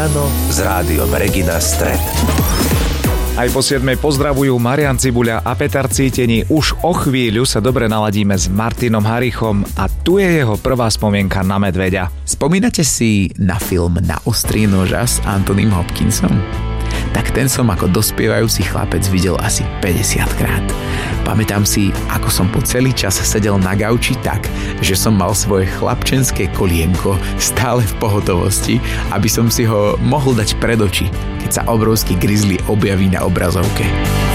Ráno s rádiom Regina Stret. Aj po 7:00 pozdravujú Marian Cibuľa a Peter Cítení. Už o chvíľu sa dobre naladíme s Martinom Harichom a tu je jeho prvá spomienka na medveďa. Spomínate si na film Na ostrý noža s Anthonym Hopkinsom? Tak ten som ako dospievajúci chlapec videl asi 50 krát. Pamätám si, ako som po celý čas sedel na gauči tak, že som mal svoje chlapčenské kolienko stále v pohotovosti, aby som si ho mohol dať pred oči, keď sa obrovský grizzly objaví na obrazovke.